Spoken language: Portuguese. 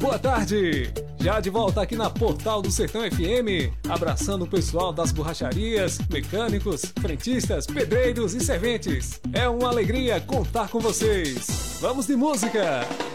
Boa tarde! Já de volta aqui na Portal do Sertão FM, abraçando o pessoal das borracharias, mecânicos, frentistas, pedreiros e serventes. É uma alegria contar com vocês. Vamos de música!